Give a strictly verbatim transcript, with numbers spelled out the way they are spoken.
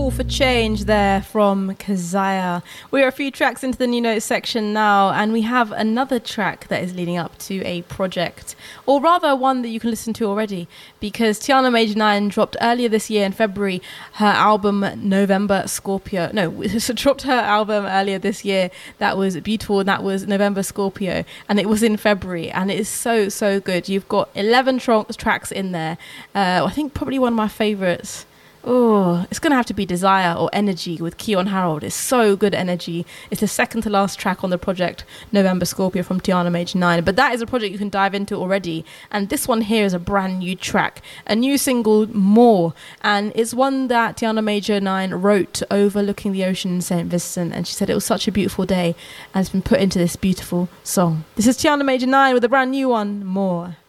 Call for Change there from Kazaya. We're a few tracks into the new notes section now, and we have another track that is leading up to a project, or rather one that you can listen to already, because Tiana Major nine dropped earlier this year in February her album November Scorpio. No, dropped her album earlier this year that was beautiful, and that was November Scorpio, and it was in February, and it is so, so good. You've got eleven tra- tracks in there. Uh, I think probably one of my favourites. Oh, it's going to have to be Desire or Energy with Keon Harold. It's so good energy. It's the second to last track on the project, November Scorpio from Tiana Major nine. But that is a project you can dive into already. And this one here is a brand new track, a new single, More. And it's one that Tiana Major nine wrote overlooking the ocean in Saint Vincent. And she said it was such a beautiful day and it's been put into this beautiful song. This is Tiana Major nine with a brand new one, More.